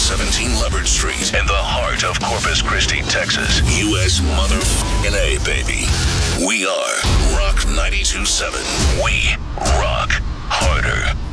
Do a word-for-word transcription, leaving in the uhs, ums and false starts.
seventeen Leopard Street in the heart of Corpus Christi, Texas. U S motherfucking A, baby. We are Rock ninety-two point seven. We rock harder.